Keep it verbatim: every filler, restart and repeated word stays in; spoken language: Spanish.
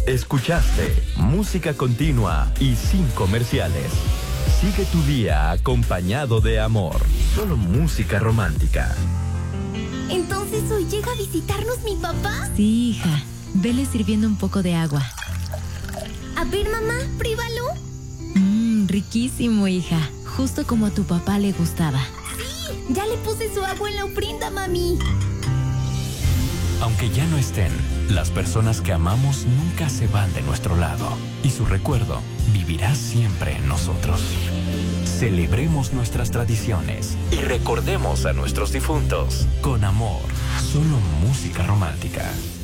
Escuchaste música continua y sin comerciales. Sigue tu día acompañado de amor. Solo música romántica. ¿Entonces hoy llega a visitarnos mi papá? Sí, hija. Vele sirviendo un poco de agua. A ver, mamá, pruébalo. Mmm, riquísimo, hija. Justo como a tu papá le gustaba. Sí, ya le puse su agua en la ofrenda, mami. Aunque ya no estén, las personas que amamos nunca se van de nuestro lado y su recuerdo vivirá siempre en nosotros. Celebremos nuestras tradiciones y recordemos a nuestros difuntos con amor. Solo música romántica.